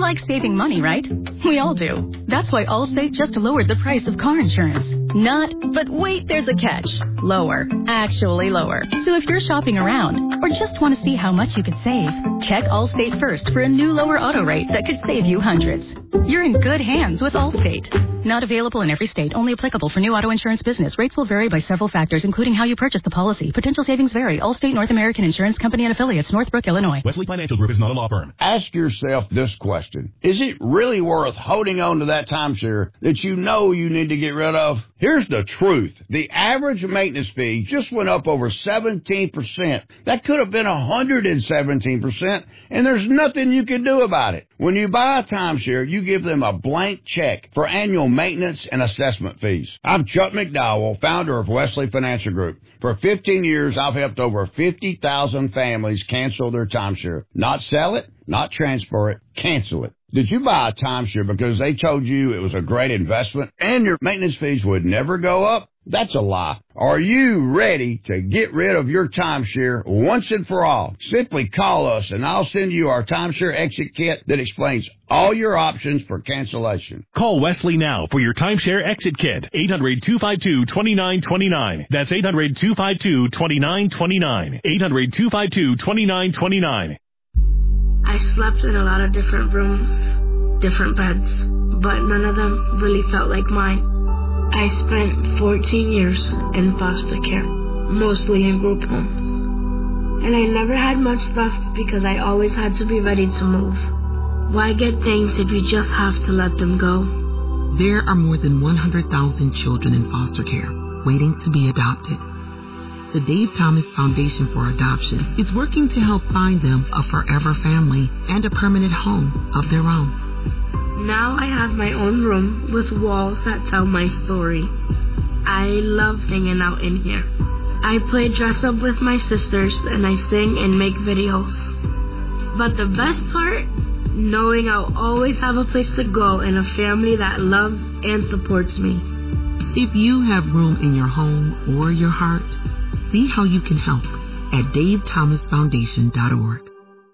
like saving money, right? We all do. That's why Allstate just lowered the price of car insurance. But wait, there's a catch. Lower. Actually lower. So if you're shopping around or just want to see how much you could save, check Allstate first for a new lower auto rate that could save you hundreds. You're in good hands with Allstate. Not available in every state. Only applicable for new auto insurance business. Rates will vary by several factors, including how you purchase the policy. Potential savings vary. Allstate North American Insurance Company and affiliates, Northbrook, Illinois. Wesley Financial Group is not a law firm. Ask yourself this question. Is it really worth holding on to that timeshare that you know you need to get rid of? Here's the truth. The average maintenance fee just went up over 17%. That could have been 117%, and there's nothing you can do about it. When you buy a timeshare, you give them a blank check for annual maintenance and assessment fees. I'm Chuck McDowell, founder of Wesley Financial Group. For 15 years, I've helped over 50,000 families cancel their timeshare. Not sell it, not transfer it, cancel it. Did you buy a timeshare because they told you it was a great investment and your maintenance fees would never go up? That's a lie. Are you ready to get rid of your timeshare once and for all? Simply call us and I'll send you our timeshare exit kit that explains all your options for cancellation. Call Wesley now for your timeshare exit kit. 800-252-2929. That's 800-252-2929. 800-252-2929. I slept in a lot of different rooms, different beds, but none of them really felt like mine. I spent 14 years in foster care, mostly in group homes. And I never had much stuff because I always had to be ready to move. Why get things if you just have to let them go? There are more than 100,000 children in foster care waiting to be adopted. The Dave Thomas Foundation for Adoption is working to help find them a forever family and a permanent home of their own. Now I have my own room with walls that tell my story. I love hanging out in here. I play dress up with my sisters and I sing and make videos. But the best part, knowing I'll always have a place to go and a family that loves and supports me. If you have room in your home or your heart, see how you can help at davethomasfoundation.org.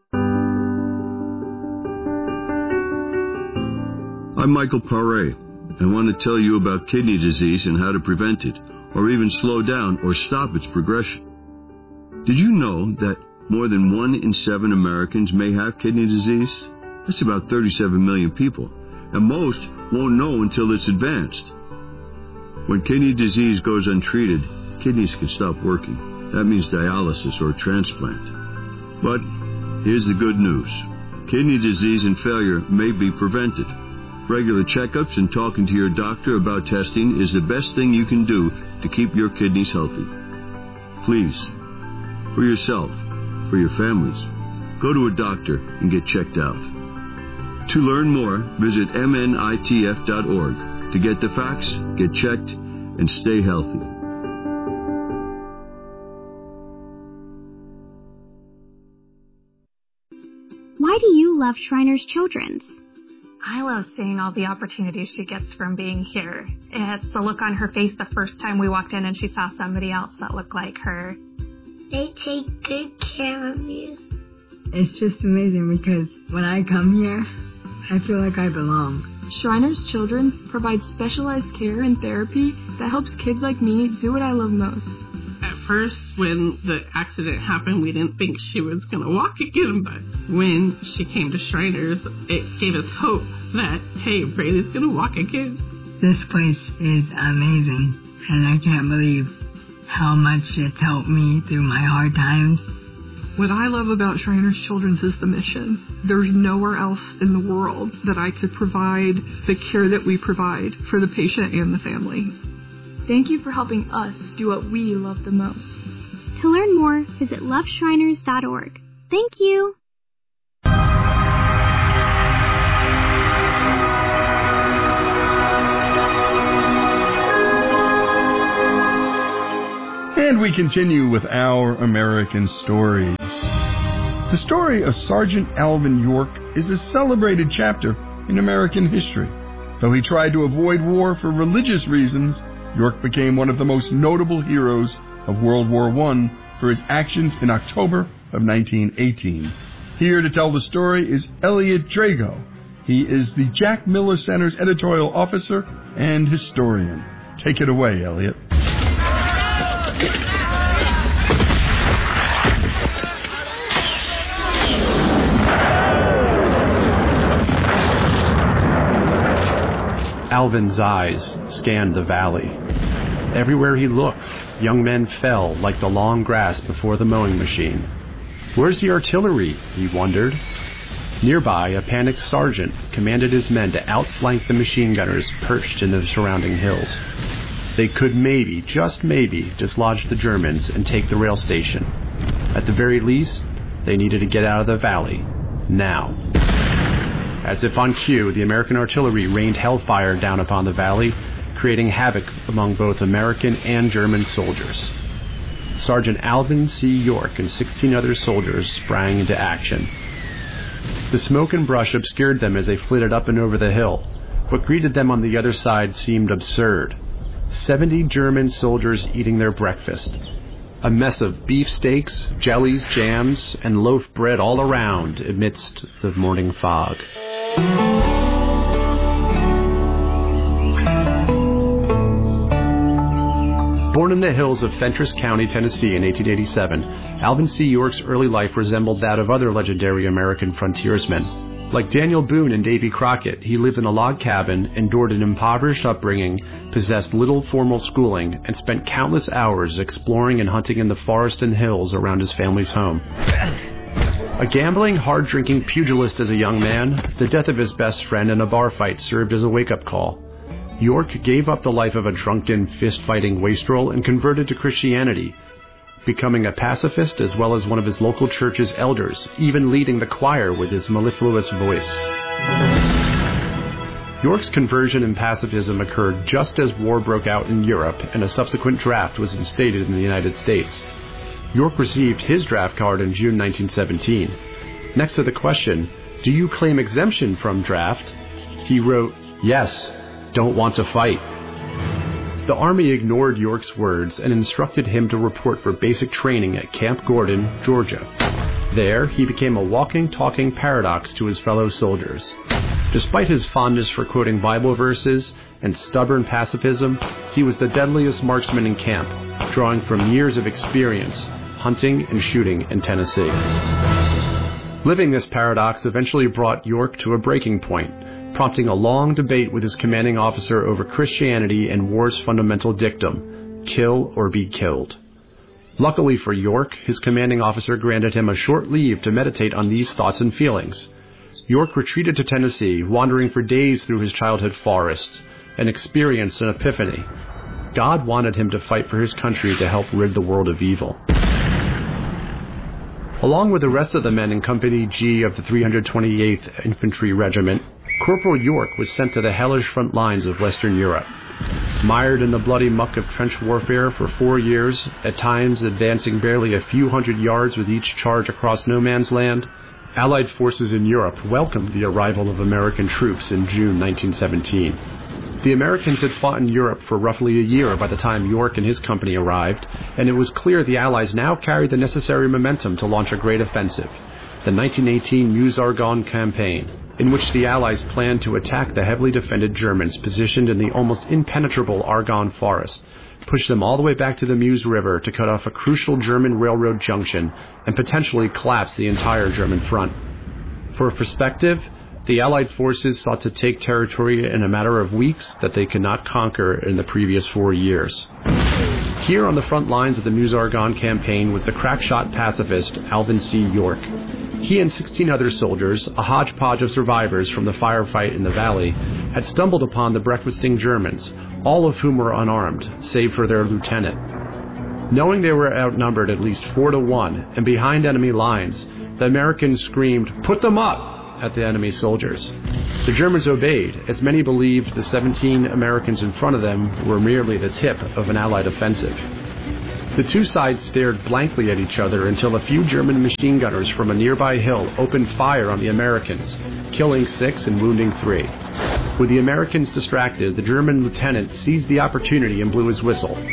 I'm Michael Paré. I want to tell you about kidney disease and how to prevent it, or even slow down or stop its progression. Did you know that more than 1 in 7 Americans may have kidney disease? That's about 37 million people, and most won't know until it's advanced. When kidney disease goes untreated, kidneys can stop working. That means dialysis or transplant. But here's the good news. Kidney disease and failure may be prevented. Regular checkups and talking to your doctor about testing is the best thing you can do to keep your kidneys healthy. Please, for yourself, for your families, go to a doctor and get checked out. To learn more, visit mnitf.org to get the facts, get checked, and stay healthy. Why do you love Shriners Children's? I love seeing all the opportunities she gets from being here. It's the look on her face the first time we walked in and she saw somebody else that looked like her. They take good care of you. It's just amazing because when I come here, I feel like I belong. Shriners Children's provides specialized care and therapy that helps kids like me do what I love most. At first, when the accident happened, we didn't think she was going to walk again, but when she came to Shriners, it gave us hope that, hey, Braylee's going to walk again. This place is amazing, and I can't believe how much it's helped me through my hard times. What I love about Shriners Children's is the mission. There's nowhere else in the world that I could provide the care that we provide for the patient and the family. Thank you for helping us do what we love the most. To learn more, visit loveshriners.org. Thank you. And we continue with our American stories. The story of Sergeant Alvin York is a celebrated chapter in American history. Though he tried to avoid war for religious reasons, York became one of the most notable heroes of World War I for his actions in October of 1918. Here to tell the story is Elliot Drago. He is the Jack Miller Center's editorial officer and historian. Take it away, Elliot. Alvin's eyes scanned the valley. Everywhere he looked, young men fell like the long grass before the mowing machine. Where's the artillery? He wondered. Nearby, a panicked sergeant commanded his men to outflank the machine gunners perched in the surrounding hills. They could maybe, just maybe, dislodge the Germans and take the rail station. At the very least, they needed to get out of the valley. Now. As if on cue, the American artillery rained hellfire down upon the valley, creating havoc among both American and German soldiers. Sergeant Alvin C. York and 16 other soldiers sprang into action. The smoke and brush obscured them as they flitted up and over the hill. What greeted them on the other side seemed absurd. 70 German soldiers eating their breakfast. A mess of beefsteaks, jellies, jams, and loaf bread all around amidst the morning fog. Born in the hills of Fentress County, Tennessee in 1887, Alvin C. York's early life resembled that of other legendary American frontiersmen. Like Daniel Boone and Davy Crockett, he lived in a log cabin, endured an impoverished upbringing, possessed little formal schooling, and spent countless hours exploring and hunting in the forest and hills around his family's home. A gambling, hard-drinking pugilist as a young man, the death of his best friend in a bar fight served as a wake-up call. York gave up the life of a drunken, fist-fighting wastrel and converted to Christianity, becoming a pacifist as well as one of his local church's elders, even leading the choir with his mellifluous voice. York's conversion and pacifism occurred just as war broke out in Europe and a subsequent draft was instated in the United States. York received his draft card in June 1917. Next to the question, "Do you claim exemption from draft?" he wrote, "Yes. Don't want to fight." The Army ignored York's words and instructed him to report for basic training at Camp Gordon, Georgia. There, he became a walking, talking paradox to his fellow soldiers. Despite his fondness for quoting Bible verses and stubborn pacifism, he was the deadliest marksman in camp, drawing from years of experience hunting and shooting in Tennessee. Living this paradox eventually brought York to a breaking point, prompting a long debate with his commanding officer over Christianity and war's fundamental dictum, kill or be killed. Luckily for York, his commanding officer granted him a short leave to meditate on these thoughts and feelings. York retreated to Tennessee, wandering for days through his childhood forests, and experienced an epiphany. God wanted him to fight for his country to help rid the world of evil. Along with the rest of the men in Company G of the 328th Infantry Regiment, Corporal York was sent to the hellish front lines of Western Europe. Mired in the bloody muck of trench warfare for 4 years, at times advancing barely a few hundred yards with each charge across no man's land, Allied forces in Europe welcomed the arrival of American troops in June 1917. The Americans had fought in Europe for roughly a year by the time York and his company arrived, and it was clear the Allies now carried the necessary momentum to launch a great offensive, the 1918 Meuse-Argonne campaign, in which the Allies planned to attack the heavily defended Germans positioned in the almost impenetrable Argonne forest, push them all the way back to the Meuse River to cut off a crucial German railroad junction, and potentially collapse the entire German front. For perspective, the Allied forces sought to take territory in a matter of weeks that they could not conquer in the previous 4 years. Here on the front lines of the Meuse-Argonne campaign was the crack-shot pacifist Alvin C. York. He and 16 other soldiers, a hodgepodge of survivors from the firefight in the valley, had stumbled upon the breakfasting Germans, all of whom were unarmed, save for their lieutenant. Knowing they were outnumbered at least 4-1 and behind enemy lines, the Americans screamed, "Put them up!" at the enemy soldiers. The Germans obeyed, as many believed the 17 Americans in front of them were merely the tip of an Allied offensive. The two sides stared blankly at each other until a few German machine gunners from a nearby hill opened fire on the Americans, killing 6 and wounding 3. With the Americans distracted, the German lieutenant seized the opportunity and blew his whistle.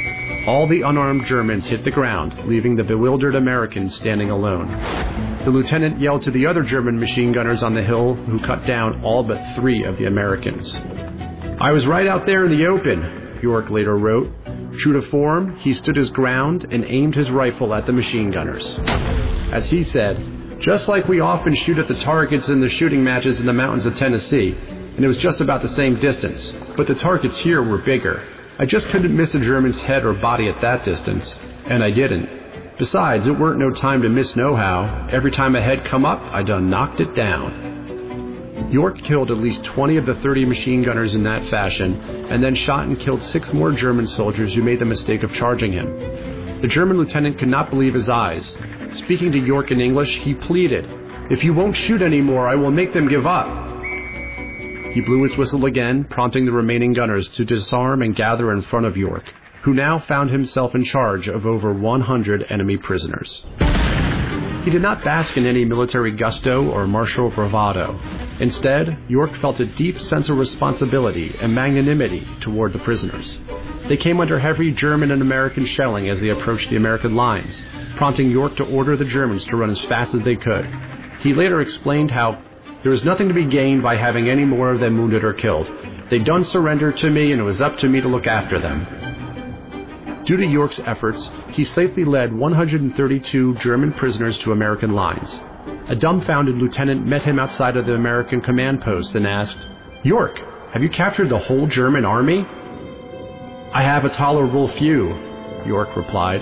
All the unarmed Germans hit the ground, leaving the bewildered Americans standing alone. The lieutenant yelled to the other German machine gunners on the hill, who cut down all but 3 of the Americans. "I was right out there in the open," York later wrote. True to form, he stood his ground and aimed his rifle at the machine gunners. As he said, "Just like we often shoot at the targets in the shooting matches in the mountains of Tennessee, and it was just about the same distance, but the targets here were bigger. I just couldn't miss a German's head or body at that distance, and I didn't. Besides, it weren't no time to miss nohow. Every time a head come up, I done knocked it down." York killed at least 20 of the 30 machine gunners in that fashion, and then shot and killed 6 more German soldiers who made the mistake of charging him. The German lieutenant could not believe his eyes. Speaking to York in English, he pleaded, "If you won't shoot anymore, I will make them give up." He blew his whistle again, prompting the remaining gunners to disarm and gather in front of York, who now found himself in charge of over 100 enemy prisoners. He did not bask in any military gusto or martial bravado. Instead, York felt a deep sense of responsibility and magnanimity toward the prisoners. They came under heavy German and American shelling as they approached the American lines, prompting York to order the Germans to run as fast as they could. He later explained how there was nothing to be gained by having any more of them wounded or killed. They done surrendered to me, and it was up to me to look after them. Due to York's efforts, he safely led 132 German prisoners to American lines. A dumbfounded lieutenant met him outside of the American command post and asked, "York, have you captured the whole German army?" "I have a tolerable few," York replied.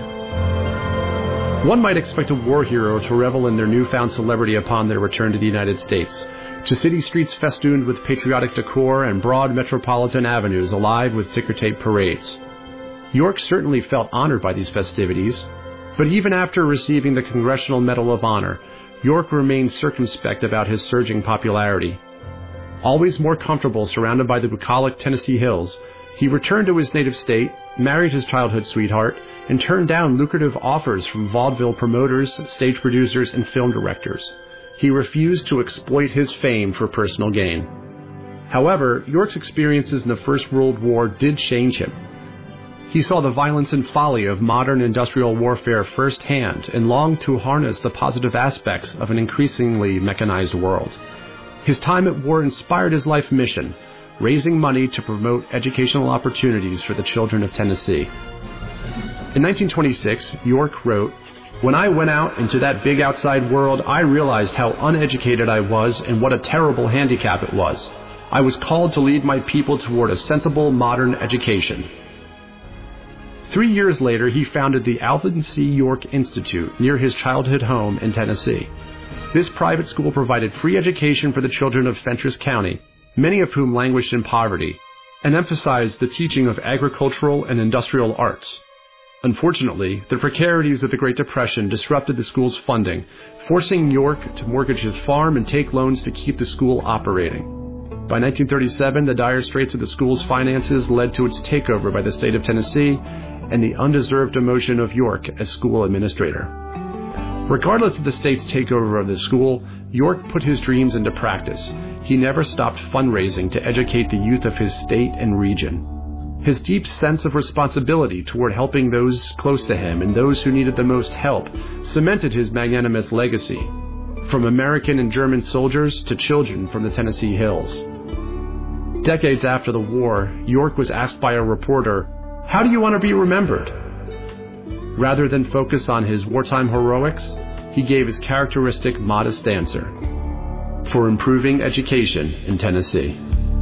One might expect a war hero to revel in their newfound celebrity upon their return to the United States, to city streets festooned with patriotic decor and broad metropolitan avenues alive with ticker-tape parades. York certainly felt honored by these festivities, but even after receiving the Congressional Medal of Honor, York remained circumspect about his surging popularity. Always more comfortable surrounded by the bucolic Tennessee hills, he returned to his native state, married his childhood sweetheart, and turned down lucrative offers from vaudeville promoters, stage producers, and film directors. He refused to exploit his fame for personal gain. However, York's experiences in the First World War did change him. He saw the violence and folly of modern industrial warfare firsthand and longed to harness the positive aspects of an increasingly mechanized world. His time at war inspired his life mission, raising money to promote educational opportunities for the children of Tennessee. In 1926, York wrote, "When I went out into that big outside world, I realized how uneducated I was and what a terrible handicap it was. I was called to lead my people toward a sensible modern education." 3 years later, he founded the Alvin C. York Institute near his childhood home in Tennessee. This private school provided free education for the children of Fentress County, many of whom languished in poverty, and emphasized the teaching of agricultural and industrial arts. Unfortunately, the precarities of the Great Depression disrupted the school's funding, forcing York to mortgage his farm and take loans to keep the school operating. By 1937, the dire straits of the school's finances led to its takeover by the state of Tennessee and the undeserved demotion of York as school administrator. Regardless of the state's takeover of the school, York put his dreams into practice. He never stopped fundraising to educate the youth of his state and region. His deep sense of responsibility toward helping those close to him and those who needed the most help cemented his magnanimous legacy, from American and German soldiers to children from the Tennessee hills. Decades after the war, York was asked by a reporter, "How do you want to be remembered?" Rather than focus on his wartime heroics, he gave his characteristic modest answer: "For improving education in Tennessee."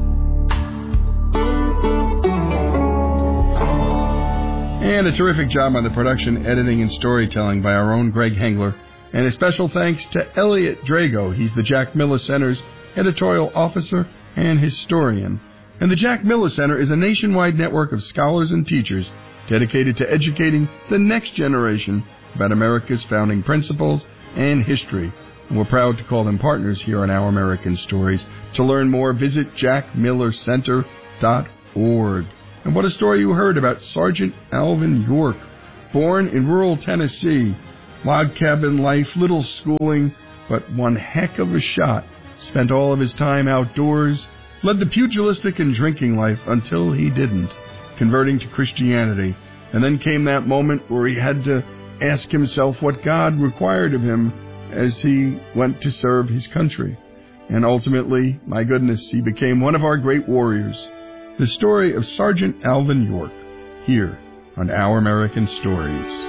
And a terrific job on the production, editing, and storytelling by our own Greg Hengler. And a special thanks to Elliot Drago. He's the Jack Miller Center's editorial officer and historian. And the Jack Miller Center is a nationwide network of scholars and teachers dedicated to educating the next generation about America's founding principles and history. And we're proud to call them partners here on Our American Stories. To learn more, visit jackmillercenter.org. And what a story you heard about Sergeant Alvin York, born in rural Tennessee. Log cabin life, little schooling, but one heck of a shot. Spent all of his time outdoors, led the pugilistic and drinking life until he didn't, converting to Christianity And then came that moment where he had to ask himself what God required of him as he went to serve his country. And ultimately, my goodness, he became one of our great warriors. The story of Sergeant Alvin York, here on Our American Stories.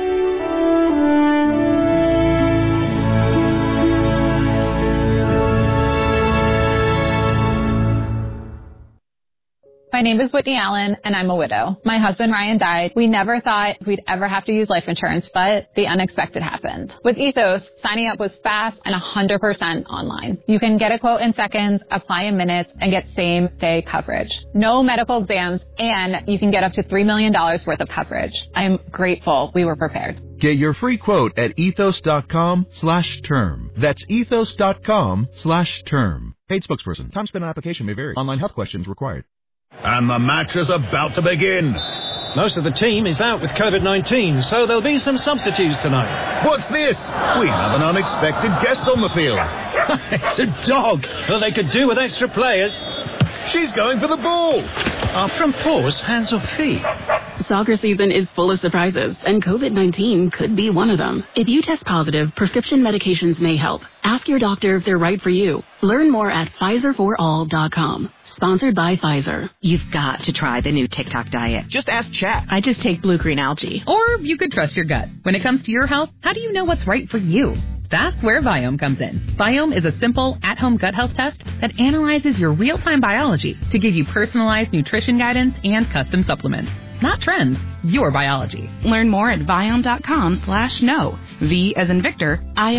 My name is Whitney Allen, and I'm a widow. My husband, Ryan, died. We never thought we'd ever have to use life insurance, but the unexpected happened. With Ethos, signing up was fast and 100% online. You can get a quote in seconds, apply in minutes, and get same-day coverage. No medical exams, and you can get up to $3 million worth of coverage. I'm grateful we were prepared. Get your free quote at ethos.com/term. That's ethos.com/term. Paid spokesperson. Time spent on application may vary. Online health questions required. And the match is about to begin. Most of the team is out with COVID-19, so there'll be some substitutes tonight. What's this? We have an unexpected guest on the field. It's a dog. Well, they could do with extra players. She's going for the ball. From paws, hands, or feet. Soccer season is full of surprises, and COVID-19 could be one of them. If you test positive, prescription medications may help. Ask your doctor if they're right for you. Learn more at PfizerForAll.com. Sponsored by Pfizer. You've got to try the new TikTok diet. Just ask Chat. I just take blue-green algae. Or you could trust your gut. When it comes to your health, how do you know what's right for you? That's where Viome comes in. Viome is a simple, at-home gut health test that analyzes your real-time biology to give you personalized nutrition guidance and custom supplements. Not trends, your biology. Learn more at Viome.com/know. V as in Victor,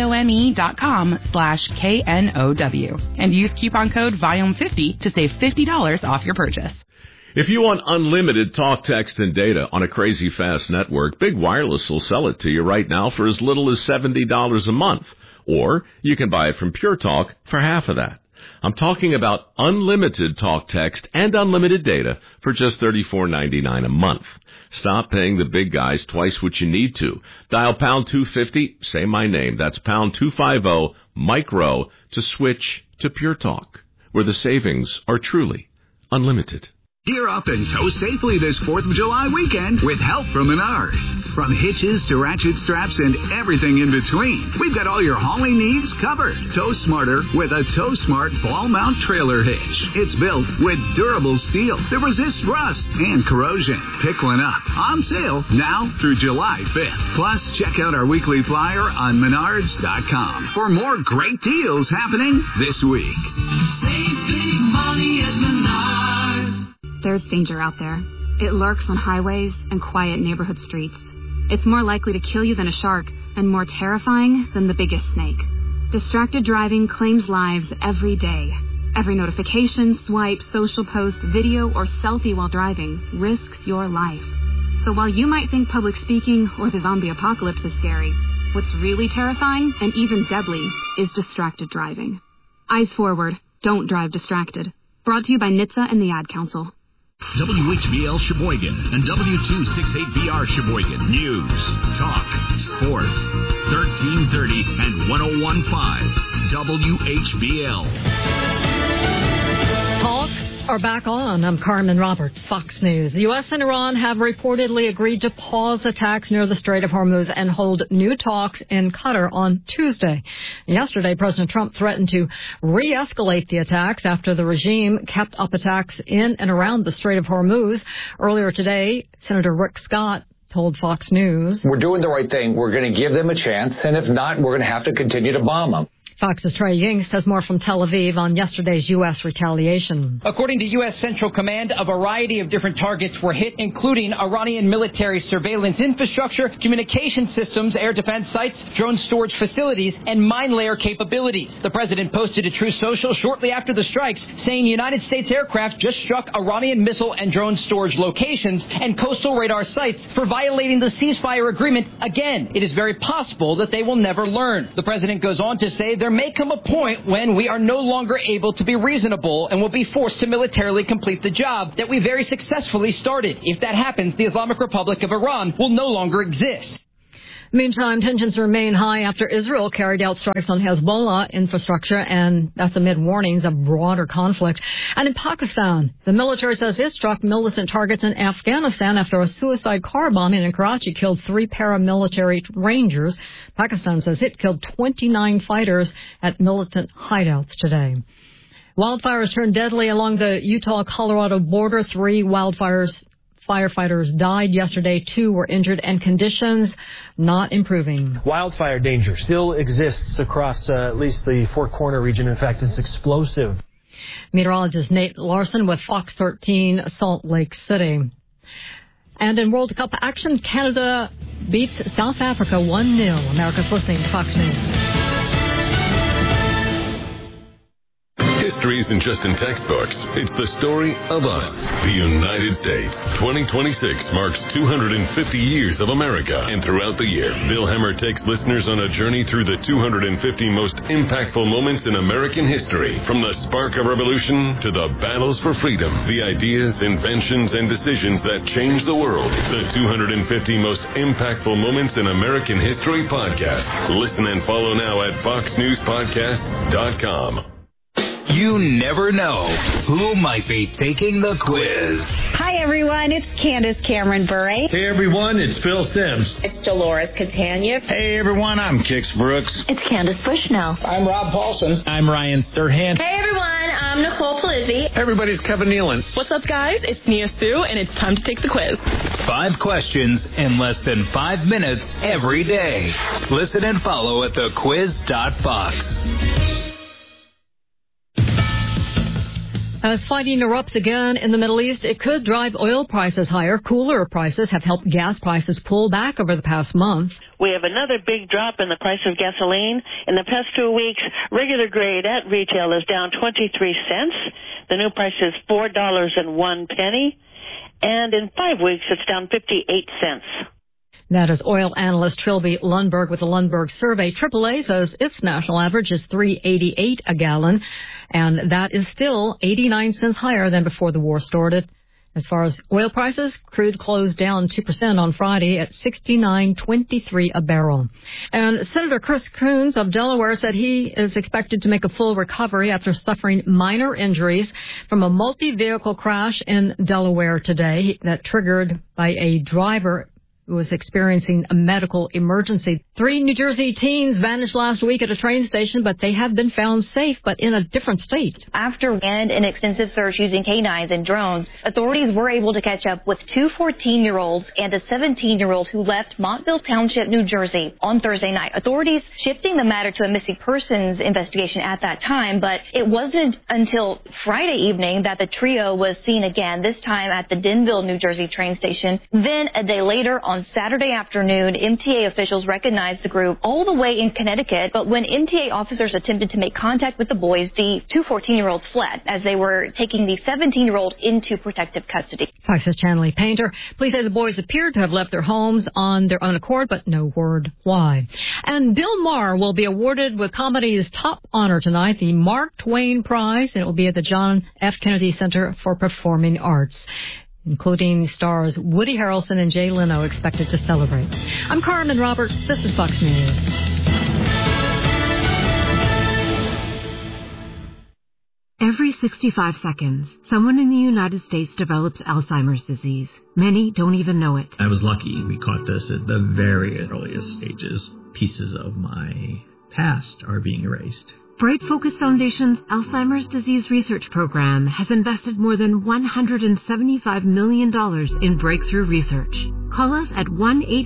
IOME.com/KNOW. And use coupon code Viome50 to save $50 off your purchase. If you want unlimited talk, text, and data on a crazy fast network, Big Wireless will sell it to you right now for as little as $70 a month. Or you can buy it from Pure Talk for half of that. I'm talking about unlimited talk, text, and unlimited data for just $34.99 a month. Stop paying the big guys twice what you need to. Dial pound 250, say my name. That's pound 250, micro, to switch to Pure Talk, where the savings are truly unlimited. Gear up and tow safely this 4th of July weekend with help from Menards. From hitches to ratchet straps and everything in between, we've got all your hauling needs covered. Tow smarter with a Tow Smart ball mount trailer hitch. It's built with durable steel that resists rust and corrosion. Pick one up. On sale now through July 5th. Plus, check out our weekly flyer on Menards.com for more great deals happening this week. Save big money at Menards. There's danger out there. It lurks on highways and quiet neighborhood streets. It's more likely to kill you than a shark and more terrifying than the biggest snake. Distracted driving claims lives every day. Every notification, swipe, social post, video, or selfie while driving risks your life. So while you might think public speaking or the zombie apocalypse is scary, what's really terrifying and even deadly is distracted driving. Eyes forward. Don't drive distracted. Brought to you by NHTSA and the Ad Council. WHBL Sheboygan and W268BR Sheboygan. News, talk, sports. 1330 and 101.5 WHBL. Talks are back on. I'm Carmen Roberts, Fox News. The U.S. and Iran have reportedly agreed to pause attacks near the Strait of Hormuz and hold new talks in Qatar on Tuesday. Yesterday, President Trump threatened to re-escalate the attacks after the regime kept up attacks in and around the Strait of Hormuz. Earlier today, Senator Rick Scott told Fox News, "We're doing the right thing. We're going to give them a chance, and if not, we're going to have to continue to bomb them." Fox's Trey Yingst has more from Tel Aviv on yesterday's U.S. retaliation. According to U.S. Central Command, a variety of different targets were hit, including Iranian military surveillance infrastructure, communication systems, air defense sites, drone storage facilities, and mine layer capabilities. The president posted a Truth Social shortly after the strikes, saying United States aircraft just struck Iranian missile and drone storage locations and coastal radar sites for violating the ceasefire agreement. Again, it is very possible that they will never learn. The president goes on to say there may come a point when we are no longer able to be reasonable and will be forced to militarily complete the job that we very successfully started. If that happens, the Islamic Republic of Iran will no longer exist. Meantime, tensions remain high after Israel carried out strikes on Hezbollah infrastructure, and that's amid warnings of broader conflict. And in Pakistan, the military says it struck militant targets in Afghanistan after a suicide car bombing in Karachi killed 3 paramilitary rangers. Pakistan says it killed 29 fighters at militant hideouts today. Wildfires turned deadly along the Utah-Colorado border. 3 firefighters died yesterday, 2 were injured, and conditions not improving. Wildfire danger still exists across at least the Four Corner region. In fact, it's explosive. Meteorologist Nate Larson with Fox 13, Salt Lake City. And in World Cup action, Canada beats South Africa 1-0. America's listening to Fox News. History isn't just in textbooks. It's the story of us, the United States. 2026 marks 250 years of America, and throughout the year, Bill Hemmer takes listeners on a journey through the 250 most impactful moments in American history. From the spark of revolution to the battles for freedom, the ideas, inventions, and decisions that changed the world. The 250 most impactful moments in American history podcast. Listen and follow now at foxnewspodcasts.com. You never know who might be taking the quiz. Hi, everyone. It's Candace Cameron Bure. Hey, everyone. It's Phil Sims. It's Dolores Catania. Hey, everyone. I'm Kix Brooks. It's Candace Bushnell. I'm Rob Paulson. I'm Ryan Serhant. Hey, everyone. I'm Nicole Polizzi. Everybody's Kevin Nealon. What's up, guys? It's Nia Sue, and it's time to take the quiz. 5 questions in less than 5 minutes every day. Listen and follow at thequiz.fox. As fighting erupts again in the Middle East, it could drive oil prices higher. Cooler prices have helped gas prices pull back over the past month. We have another big drop in the price of gasoline. In the past 2 weeks, regular grade at retail is down 23 cents. The new price is $4.01. And in 5 weeks, it's down 58 cents. That is oil analyst Trilby Lundberg with the Lundberg survey. AAA says its national average is $3.88 a gallon, and that is still 89 cents higher than before the war started. As far as oil prices, crude closed down 2% on Friday at $69.23 a barrel. And Senator Chris Coons of Delaware said he is expected to make a full recovery after suffering minor injuries from a multi-vehicle crash in Delaware today that triggered by a driver who was experiencing a medical emergency. 3 New Jersey teens vanished last week at a train station, but they have been found safe, but in a different state. After an extensive search using canines and drones, authorities were able to catch up with 2 14-year-olds and a 17-year-old who left Montville Township, New Jersey on Thursday night. Authorities shifting the matter to a missing persons investigation at that time, but it wasn't until Friday evening that the trio was seen again, this time at the Denville, New Jersey train station. Then a day later, on Saturday afternoon, MTA officials recognized the group all the way in Connecticut, but when MTA officers attempted to make contact with the boys, the 2 14-year-olds fled as they were taking the 17-year-old into protective custody. Fox's Chanley Painter. Police say the boys appeared to have left their homes on their own accord, but no word why. And Bill Maher will be awarded with comedy's top honor tonight, the Mark Twain Prize, and it will be at the John F. Kennedy Center for Performing Arts, including stars Woody Harrelson and Jay Leno expected to celebrate. I'm Carmen Roberts. This is Fox News. Every 65 seconds, someone in the United States develops Alzheimer's disease. Many don't even know it. I was lucky. We caught this at the very earliest stages. Pieces of my past are being erased. Bright Focus Foundation's Alzheimer's Disease Research Program has invested more than $175 million in breakthrough research. Call us at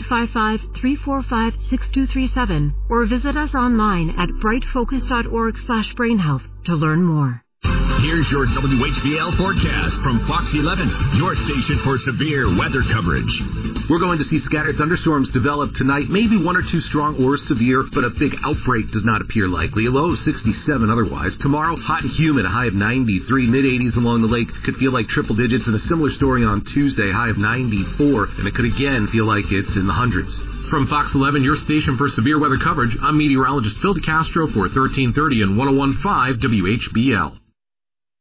1-855-345-6237 or visit us online at brightfocus.org/brainhealth to learn more. Here's your WHBL forecast from Fox 11, your station for severe weather coverage. We're going to see scattered thunderstorms develop tonight, maybe 1 or 2 strong or severe, but a big outbreak does not appear likely. A low of 67 otherwise. Tomorrow, hot and humid, a high of 93. Mid-80s along the lake could feel like triple digits, and a similar story on Tuesday, high of 94, and it could again feel like it's in the hundreds. From Fox 11, your station for severe weather coverage, I'm meteorologist Phil DeCastro for 1330 and 101.5 WHBL.